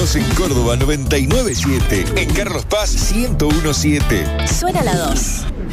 2 en Córdoba 997. En Carlos Paz 1017. Suena la 2.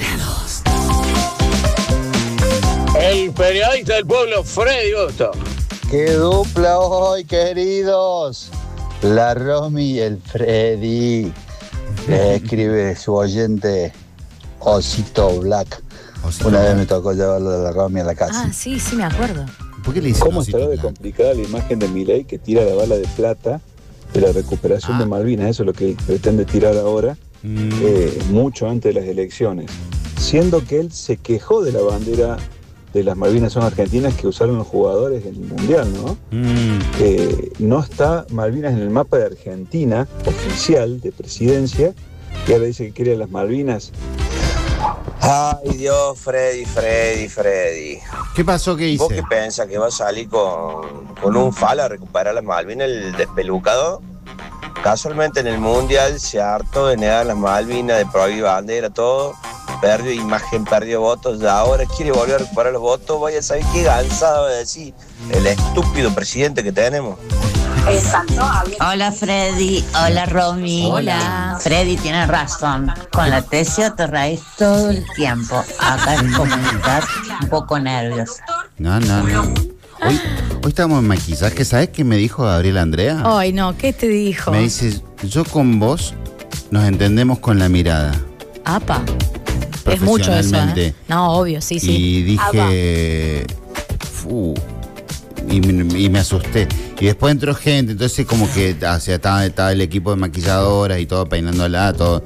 El periodista del pueblo, Freddy Gosto. ¡Qué dupla hoy, queridos! La Romy y el Freddy. Le escribe su oyente Osito Black. Una vez me tocó llevarlo de la Romy a la casa. Ah, sí, me acuerdo. ¿Por qué le dice ¿Cómo estará de complicada la imagen de Milei que tira la bala de plata de la recuperación de Malvinas? Eso es lo que pretende tirar ahora, mucho antes de las elecciones. Siendo que él se quejó de la bandera de las Malvinas son argentinas que usaron los jugadores en el Mundial, ¿no? No está Malvinas en el mapa de Argentina, oficial, de presidencia, y ahora dice que quiere las Malvinas. Ay Dios, Freddy. ¿Qué pasó? ¿Qué hice? ¿Vos qué pensás? ¿Que va a salir con un falo a recuperar las Malvinas, el despelucado? Casualmente en el Mundial se hartó de negar las Malvinas, de prohibir bandera, todo. Perdió imagen, perdió votos. Ahora quiere volver a recuperar los votos. Vaya a saber qué cansado de decir el estúpido presidente que tenemos. Hola Freddy, hola Romy. Hola. Freddy tiene razón. Con la tesis te reís todo el tiempo. Acá es como estar un poco nerviosa. No. Hoy estamos en maquillaje. ¿Sabes qué me dijo Gabriel Andrea? Ay, no, ¿qué te dijo? Me dice, yo con vos nos entendemos con la mirada. Apa. Es mucho eso, ¿eh? No, obvio, sí. Y dije... Y me asusté. Y después entró gente, entonces como que estaba el equipo de maquilladoras y todo peinándola, todo.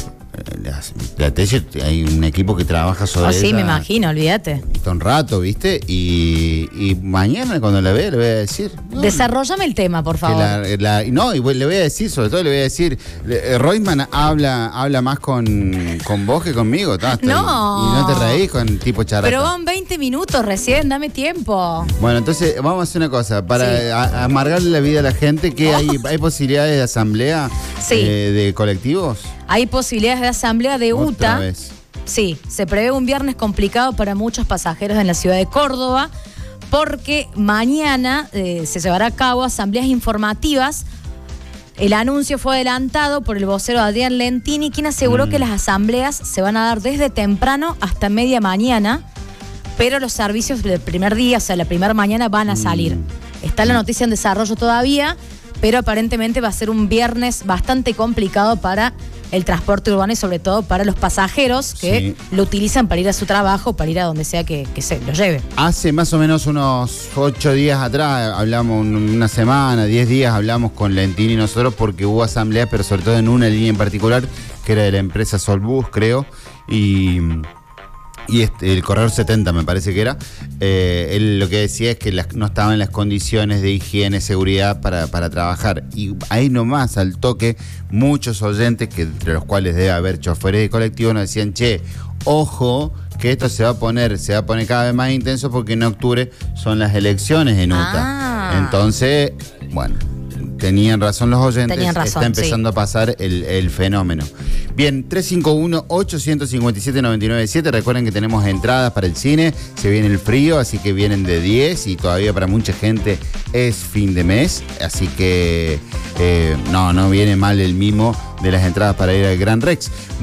La tesis, hay un equipo que trabaja sobre eso. Sí, me imagino, olvídate. Un rato, ¿viste? Y mañana cuando la vea le voy a decir. Desarróllame el tema, por favor. Y le voy a decir, sobre todo le voy a decir, Reutemann habla más con vos que conmigo. No. Y no te reís con tipo charata. Pero van 20 minutos recién, dame tiempo. Bueno, entonces vamos a hacer una cosa. Para amargarle la vida a la gente, ¿qué hay posibilidades de asamblea de colectivos? Hay posibilidades de asamblea de UTA. Otra vez. Sí, se prevé un viernes complicado para muchos pasajeros en la ciudad de Córdoba, porque mañana se llevará a cabo asambleas informativas. El anuncio fue adelantado por el vocero Adrián Lentini, quien aseguró que las asambleas se van a dar desde temprano hasta media mañana, pero los servicios del primer día, o sea, la primera mañana, van a salir. Está la noticia en desarrollo todavía, pero aparentemente va a ser un viernes bastante complicado para el transporte urbano y sobre todo para los pasajeros que lo utilizan para ir a su trabajo, para ir a donde sea que se lo lleve. Hace más o menos unos 8 días atrás, hablamos una semana, 10 días, hablamos con Lentini y nosotros porque hubo asamblea, pero sobre todo en una línea en particular, que era de la empresa Solbus, creo, y el corredor 70 me parece que era. Él lo que decía es que no estaban en las condiciones de higiene, seguridad para trabajar. Y ahí nomás, al toque, muchos oyentes, que entre los cuales debe haber choferes de colectivo, nos decían, che, ojo, que esto se va a poner cada vez más intenso porque en octubre son las elecciones en UTA. Entonces, bueno, tenían razón los oyentes, está empezando a pasar el fenómeno. Bien, 351-857-997. Recuerden que tenemos entradas para el cine, se viene el frío, así que vienen de 10 y todavía para mucha gente es fin de mes, así que no viene mal el mimo de las entradas para ir al Gran Rex.